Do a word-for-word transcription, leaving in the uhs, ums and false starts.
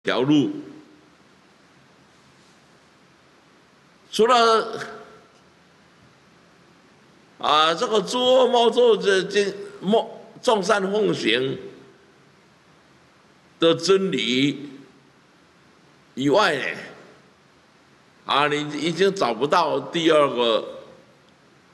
条路。除了啊这个诸恶莫作这这莫众善奉行的真理以外呢，啊，你已经找不到第二个